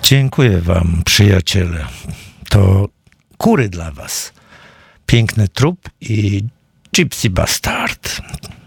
Dziękuję wam, przyjaciele. To kury dla was. Piękny trup i Gypsy Bastard.